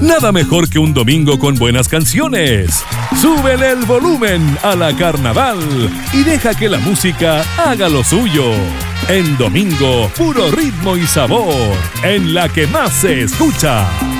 Nada mejor que un domingo con buenas canciones. Súbele el volumen a la Carnaval y deja que la música haga lo suyo. En domingo, puro ritmo y sabor, en la que más se escucha.